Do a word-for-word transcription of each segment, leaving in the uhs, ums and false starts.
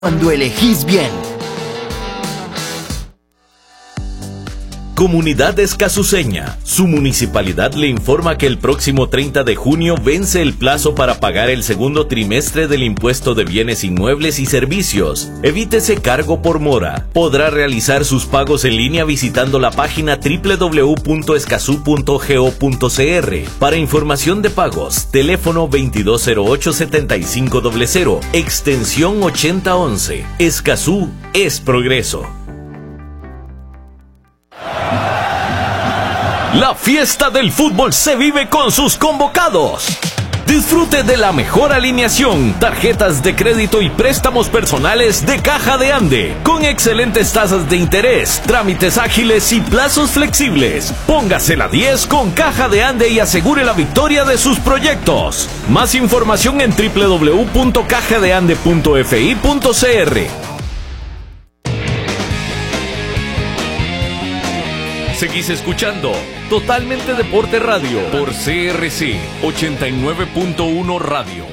Cuando elegís bien. Comunidad Escasuseña. Su municipalidad le informa que el próximo treinta de junio vence el plazo para pagar el segundo trimestre del impuesto de bienes inmuebles y servicios. Evítese cargo por mora. Podrá realizar sus pagos en línea visitando la página doble u doble u doble u punto escazú punto go punto c r. Para información de pagos, teléfono veintidós cero ocho setenta y cinco cero cero, extensión ochenta once. Escazú es progreso. La fiesta del fútbol se vive con sus convocados. Disfrute de la mejor alineación, tarjetas de crédito y préstamos personales de Caja de Ande, con excelentes tasas de interés, trámites ágiles y plazos flexibles. Póngase la diez con Caja de Ande y asegure la victoria de sus proyectos. Más información en doble u doble u doble u punto caja de ande punto f i punto c r. Seguís escuchando Totalmente Deporte Radio por C R C ochenta y nueve punto uno Radio.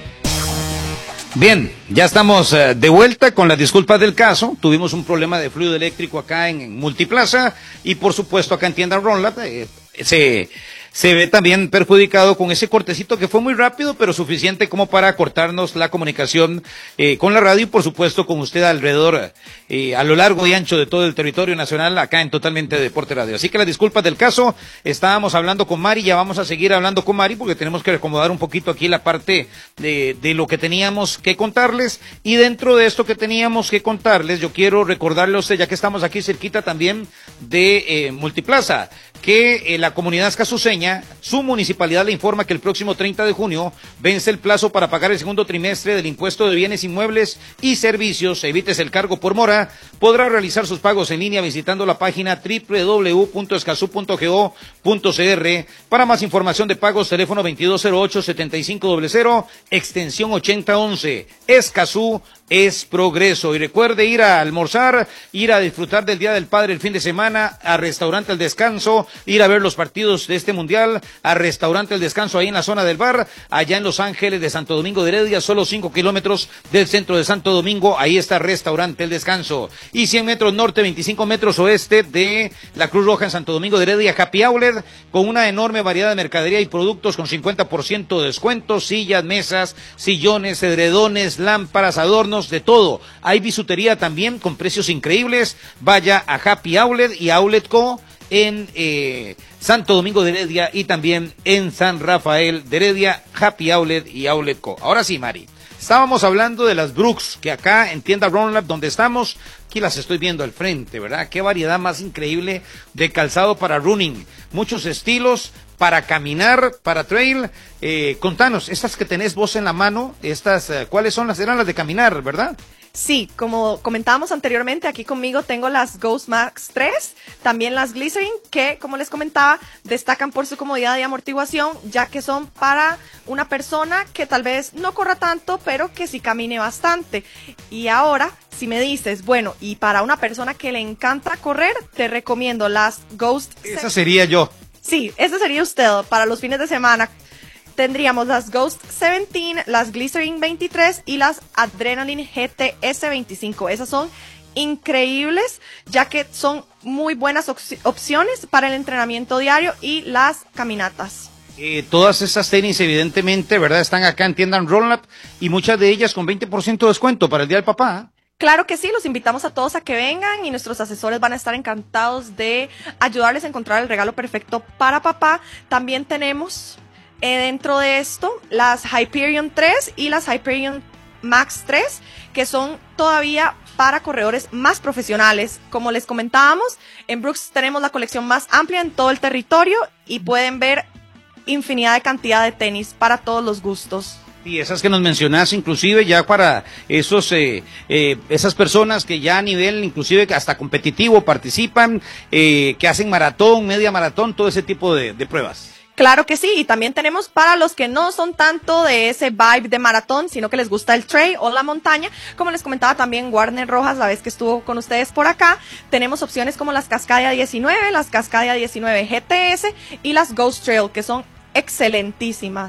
Bien, ya estamos uh, de vuelta con las disculpas del caso. Tuvimos un problema de fluido eléctrico acá en, en Multiplaza y por supuesto acá en Tienda Ronlap eh, se... se ve también perjudicado con ese cortecito que fue muy rápido, pero suficiente como para cortarnos la comunicación eh, con la radio y por supuesto con usted alrededor, eh, a lo largo y ancho de todo el territorio nacional, acá en Totalmente Deporte Radio. Así que las disculpas del caso, estábamos hablando con Mari, ya vamos a seguir hablando con Mari porque tenemos que acomodar un poquito aquí la parte de, de lo que teníamos que contarles, y dentro de esto que teníamos que contarles, yo quiero recordarle a usted, ya que estamos aquí cerquita también de eh, Multiplaza, que eh, la comunidad escasuseña, su municipalidad le informa que el próximo treinta de junio vence el plazo para pagar el segundo trimestre del impuesto de bienes inmuebles y servicios. Evítese el cargo por mora. Podrá realizar sus pagos en línea visitando la página doble u doble u doble u punto escazú punto go punto c r. Para más información de pagos, teléfono veintidós cero ocho setenta y cinco cero cero, extensión ochenta once. Escazú es progreso. Y recuerde ir a almorzar, ir a disfrutar del Día del Padre el fin de semana, a Restaurante El Descanso, ir a ver los partidos de este mundial, a Restaurante El Descanso ahí en la zona del bar, allá en Los Ángeles de Santo Domingo de Heredia, solo cinco kilómetros del centro de Santo Domingo, ahí está Restaurante El Descanso. Y cien metros norte, veinticinco metros oeste de la Cruz Roja en Santo Domingo de Heredia, Happy Outlet, con una enorme variedad de mercadería y productos con cincuenta por ciento de descuento, sillas, mesas, sillones, edredones, lámparas, adornos, de todo. Hay bisutería también con precios increíbles. Vaya a Happy Outlet y Outlet Co en eh, Santo Domingo de Heredia y también en San Rafael de Heredia, Happy Outlet y Outlet Co. Ahora sí, Mari, estábamos hablando de las Brooks, que acá en Tienda Ronlap, donde estamos, aquí las estoy viendo al frente, ¿verdad? Qué variedad más increíble de calzado para running, muchos estilos para caminar, para trail. Eh, contanos, estas que tenés vos en la mano, estas, eh, ¿cuáles son las? Eran las de caminar, ¿verdad? Sí, como comentábamos anteriormente, aquí conmigo tengo las Ghost Max tres, también las Glycerin, que como les comentaba, destacan por su comodidad y amortiguación, ya que son para una persona que tal vez no corra tanto, pero que sí camine bastante. Y ahora, si me dices, bueno, y para una persona que le encanta correr, te recomiendo las Ghost. Esa sería yo. Sí, esa sería usted para los fines de semana. Tendríamos las Ghost diecisiete, las Glycerin veintitrés y las Adrenaline G T S veinticinco. Esas son increíbles, ya que son muy buenas op- opciones para el entrenamiento diario y las caminatas. Eh, todas esas tenis, evidentemente, ¿verdad? Están acá en Tienda Ronlap y muchas de ellas con veinte por ciento de descuento para el Día del Papá. Claro que sí, los invitamos a todos a que vengan y nuestros asesores van a estar encantados de ayudarles a encontrar el regalo perfecto para papá. También tenemos eh, dentro de esto las Hyperion tres y las Hyperion Max tres, que son todavía para corredores más profesionales. Como les comentábamos, en Brooks tenemos la colección más amplia en todo el territorio y pueden ver infinidad de cantidad de tenis para todos los gustos. Y esas que nos mencionás, inclusive ya para esos eh, eh, esas personas que ya a nivel inclusive hasta competitivo participan, eh, que hacen maratón, media maratón, todo ese tipo de, de pruebas. Claro que sí, y también tenemos para los que no son tanto de ese vibe de maratón, sino que les gusta el trail o la montaña, como les comentaba también Warner Rojas la vez que estuvo con ustedes por acá, tenemos opciones como las Cascadia diecinueve, las Cascadia diecinueve G T S y las Ghost Trail, que son excelentísimas.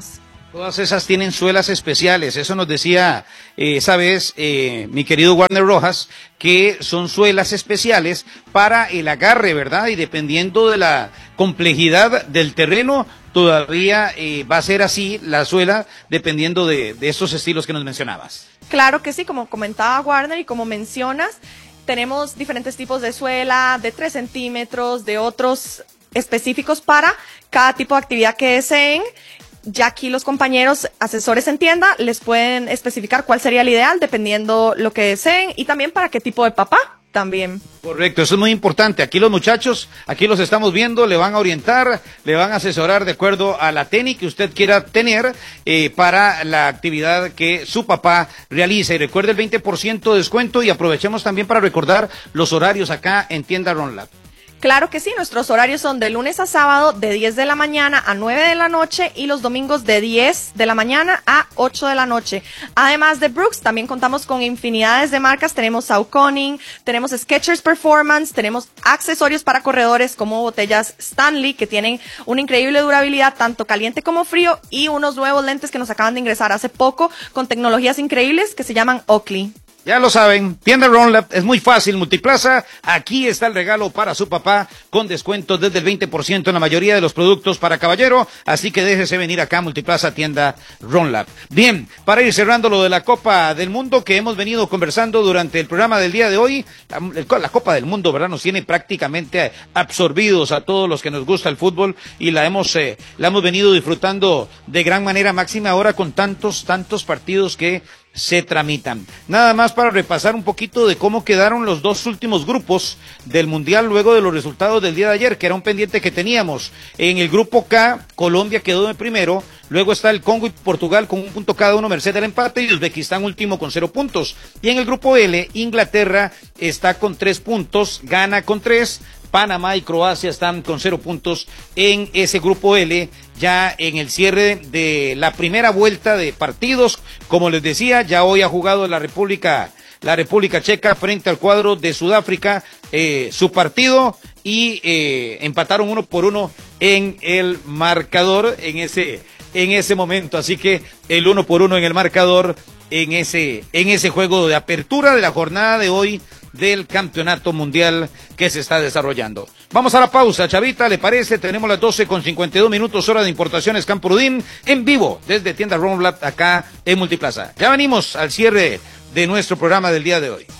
Todas esas tienen suelas especiales, eso nos decía eh, esa vez eh, mi querido Warner Rojas, que son suelas especiales para el agarre, ¿verdad? Y dependiendo de la complejidad del terreno, todavía eh, va a ser así la suela, dependiendo de, de estos estilos que nos mencionabas. Claro que sí, como comentaba Warner y como mencionas, tenemos diferentes tipos de suela, de tres centímetros, de otros específicos para cada tipo de actividad que deseen. Ya aquí los compañeros asesores en tienda les pueden especificar cuál sería el ideal dependiendo lo que deseen y también para qué tipo de papá también. Correcto, eso es muy importante. Aquí los muchachos, aquí los estamos viendo, le van a orientar, le van a asesorar de acuerdo a la técnica que usted quiera tener eh, para la actividad que su papá realiza. Y recuerde el veinte por ciento de descuento y aprovechemos también para recordar los horarios acá en Tienda Ronlab. Claro que sí, nuestros horarios son de lunes a sábado de diez de la mañana a nueve de la noche y los domingos de diez de la mañana a ocho de la noche. Además de Brooks, también contamos con infinidades de marcas. Tenemos Saucony, tenemos Skechers Performance, tenemos accesorios para corredores como botellas Stanley que tienen una increíble durabilidad tanto caliente como frío y unos nuevos lentes que nos acaban de ingresar hace poco con tecnologías increíbles que se llaman Oakley. Ya lo saben, Tienda Ronlab es muy fácil, Multiplaza, aquí está el regalo para su papá con descuentos desde el veinte por ciento en la mayoría de los productos para caballero, así que déjese venir acá a Multiplaza Tienda Ronlab. Bien, para ir cerrando lo de la Copa del Mundo que hemos venido conversando durante el programa del día de hoy, la, la Copa del Mundo, ¿verdad? Nos tiene prácticamente absorbidos a todos los que nos gusta el fútbol y la hemos, eh, la hemos venido disfrutando de gran manera máxima ahora con tantos, tantos partidos que se tramitan. Nada más para repasar un poquito de cómo quedaron los dos últimos grupos del Mundial luego de los resultados del día de ayer, que era un pendiente que teníamos. En el grupo K, Colombia quedó de primero, luego está el Congo y Portugal con un punto cada uno merced del empate y Uzbekistán último con cero puntos. Y en el grupo L, Inglaterra está con tres puntos, Ghana con tres, Panamá y Croacia están con cero puntos en ese grupo L, ya en el cierre de la primera vuelta de partidos. Como les decía, ya hoy ha jugado la República, la República Checa frente al cuadro de Sudáfrica, eh, su partido y eh, empataron uno por uno en el marcador en ese, en ese momento. Así que el uno por uno en el marcador en ese, en ese juego de apertura de la jornada de hoy del campeonato mundial que se está desarrollando. Vamos a la pausa, Chavita, ¿le parece? Tenemos las doce con cincuenta y dos minutos, hora de importaciones Campurudín, en vivo desde Tienda Ronlab acá en Multiplaza. Ya venimos al cierre de nuestro programa del día de hoy.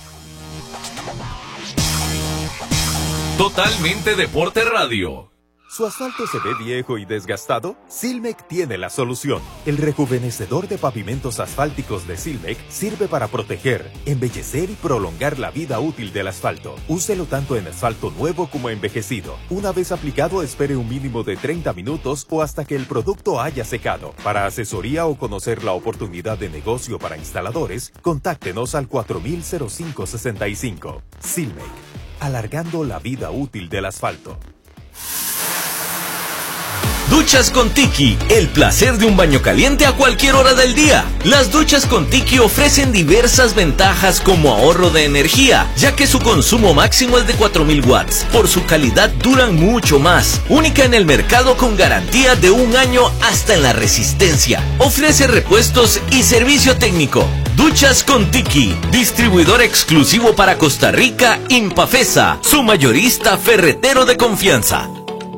Totalmente Deporte Radio. ¿Su asfalto se ve viejo y desgastado? Silmec tiene la solución. El rejuvenecedor de pavimentos asfálticos de Silmec sirve para proteger, embellecer y prolongar la vida útil del asfalto. Úselo tanto en asfalto nuevo como envejecido. Una vez aplicado, espere un mínimo de treinta minutos o hasta que el producto haya secado. Para asesoría o conocer la oportunidad de negocio para instaladores, contáctenos al cuatro mil cinco sesenta y cinco. Silmec, alargando la vida útil del asfalto. Duchas con Tiki, el placer de un baño caliente a cualquier hora del día. Las duchas con Tiki ofrecen diversas ventajas como ahorro de energía, ya que su consumo máximo es de cuatro mil watts. Por su calidad duran mucho más. Única en el mercado con garantía de un año hasta en la resistencia. Ofrece repuestos y servicio técnico. Duchas con Tiki, distribuidor exclusivo para Costa Rica, Impafesa, su mayorista ferretero de confianza.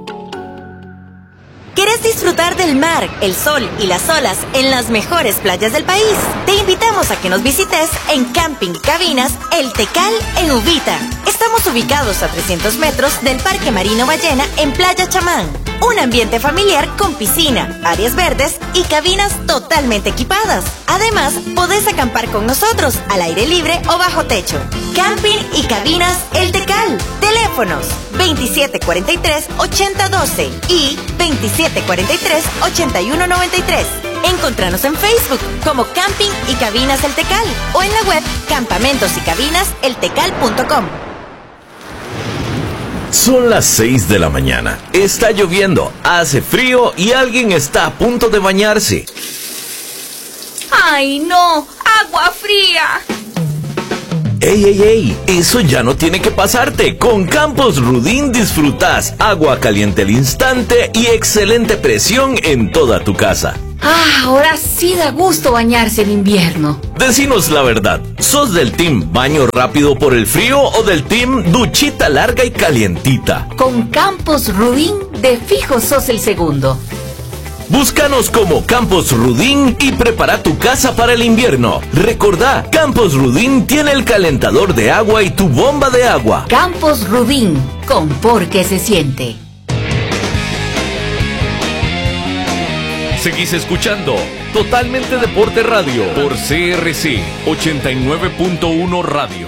¿Quieres disfrutar del mar, el sol y las olas en las mejores playas del país? Te invitamos a que nos visites en Camping y Cabinas El Tecal en Uvita. Estamos ubicados a trescientos metros del Parque Marino Ballena en Playa Chamán. Un ambiente familiar con piscina, áreas verdes y cabinas totalmente equipadas. Además, podés acampar con nosotros al aire libre o bajo techo. Camping y Cabinas El Tecal. Teléfonos veintisiete cuarenta y tres, ochenta doce y veintisiete cuarenta y tres, ochenta y uno noventa y tres. Encontranos en Facebook como Camping y Cabinas El Tecal o en la web campamentos y cabinas el tecal punto com. Son las seis de la mañana. Está lloviendo, hace frío y alguien está a punto de bañarse. ¡Ay, no! ¡Agua fría! ¡Ey, ey, ey! Eso ya no tiene que pasarte. Con Campos Rudín disfrutas agua caliente al instante y excelente presión en toda tu casa. Ah, ahora sí da gusto bañarse en invierno. Decinos la verdad, ¿sos del team baño rápido por el frío o del team duchita larga y calientita? Con Campos Rudín, de fijo sos el segundo. Búscanos como Campos Rudín y prepara tu casa para el invierno. Recordá, Campos Rudín tiene el calentador de agua y tu bomba de agua. Campos Rudín, con por qué se siente. Seguís escuchando Totalmente Deporte Radio por C R C ochenta y nueve punto uno Radio.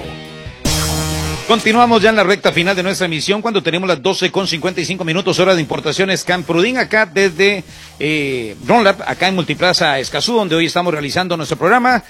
Continuamos ya en la recta final de nuestra emisión cuando tenemos las doce con cincuenta y cinco minutos, hora de importaciones Camprudín, acá desde eh, Ronlab, acá en Multiplaza Escazú, donde hoy estamos realizando nuestro programa.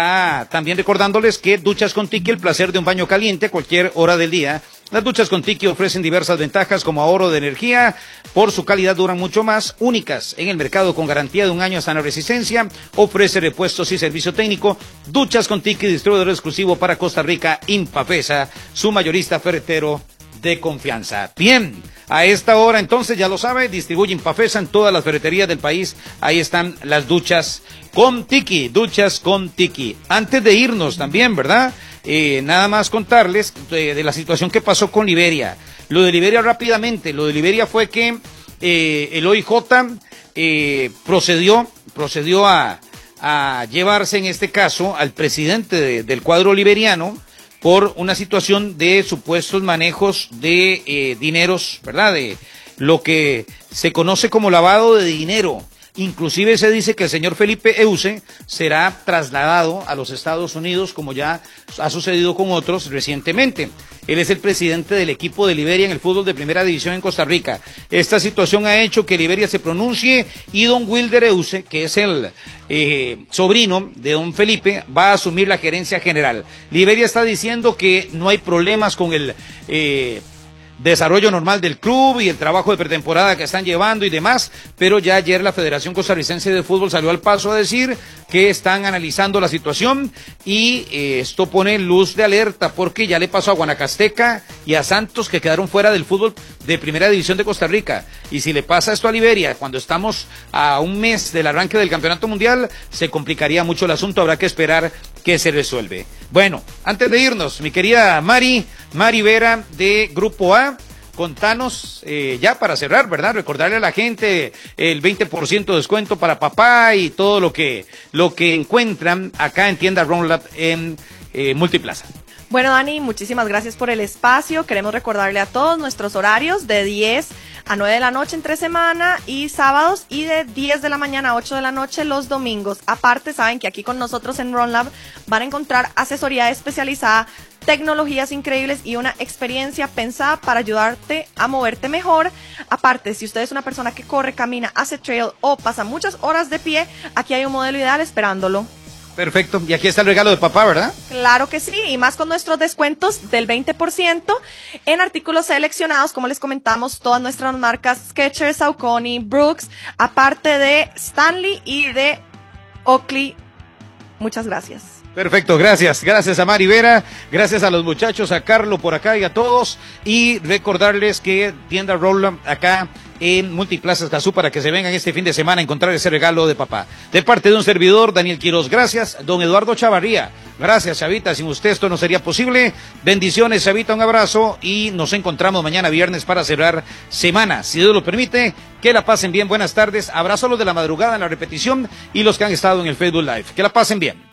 Ya también recordándoles que Duchas con Tiki, el placer de un baño caliente a cualquier hora del día. Las duchas con Tiki ofrecen diversas ventajas como ahorro de energía, por su calidad duran mucho más, únicas en el mercado con garantía de un año hasta la resistencia, ofrece repuestos y servicio técnico. Duchas con Tiki, distribuidor exclusivo para Costa Rica, Impafesa, su mayorista ferretero de confianza. Bien, a esta hora entonces ya lo sabe, distribuye Impafesa en todas las ferreterías del país, ahí están las duchas con Tiki, duchas con Tiki. Antes de irnos también, ¿verdad? Eh, nada más contarles de, de la situación que pasó con Liberia. Lo de Liberia rápidamente, lo de Liberia fue que eh, el O I J eh, procedió, procedió a, a llevarse en este caso al presidente de, del cuadro liberiano por una situación de supuestos manejos de eh, dineros, ¿verdad? De lo que se conoce como lavado de dinero. Inclusive se dice que el señor Felipe Euse será trasladado a los Estados Unidos, como ya ha sucedido con otros recientemente. Él es el presidente del equipo de Liberia en el fútbol de primera división en Costa Rica. Esta situación ha hecho que Liberia se pronuncie y don Wilder Euse, que es el eh, sobrino de don Felipe, va a asumir la gerencia general. Liberia está diciendo que no hay problemas con el Eh, desarrollo normal del club y el trabajo de pretemporada que están llevando y demás, pero ya ayer la Federación Costarricense de Fútbol salió al paso a decir que están analizando la situación y eh, esto pone luz de alerta porque ya le pasó a Guanacasteca y a Santos que quedaron fuera del fútbol de primera división de Costa Rica, y si le pasa esto a Liberia cuando estamos a un mes del arranque del campeonato mundial, se complicaría mucho el asunto, habrá que esperar que se resuelve. Bueno, antes de irnos, mi querida Mari, Mari Vera de Grupo A, contanos, eh, ya para cerrar, ¿verdad? Recordarle a la gente el veinte por ciento de descuento para papá y todo lo que, lo que encuentran acá en tienda Ronlab en eh, Multiplaza. Bueno, Dani, muchísimas gracias por el espacio. Queremos recordarle a todos nuestros horarios de diez a nueve de la noche entre semana y sábados, y de diez de la mañana a ocho de la noche los domingos. Aparte, saben que aquí con nosotros en Ronlab van a encontrar asesoría especializada, tecnologías increíbles y una experiencia pensada para ayudarte a moverte mejor. Aparte, si usted es una persona que corre, camina, hace trail o pasa muchas horas de pie, aquí hay un modelo ideal esperándolo. Perfecto, y aquí está el regalo de papá, ¿verdad? Claro que sí, y más con nuestros descuentos del veinte por ciento en artículos seleccionados, como les comentamos, todas nuestras marcas Skechers, Saucony, Brooks, aparte de Stanley y de Oakley. Muchas gracias. Perfecto, gracias, gracias a Mari Vera, gracias a los muchachos, a Carlos por acá y a todos, y recordarles que tienda Ronlab acá en Multiplaza Escazú para que se vengan este fin de semana a encontrar ese regalo de papá. De parte de un servidor, Daniel Quiroz, gracias. Don Eduardo Chavarría, gracias, Chavita, sin usted esto no sería posible. Bendiciones, Chavita, un abrazo y nos encontramos mañana viernes para cerrar semana, si Dios lo permite. Que la pasen bien, buenas tardes, abrazo a los de la madrugada en la repetición y los que han estado en el Facebook Live. Que la pasen bien.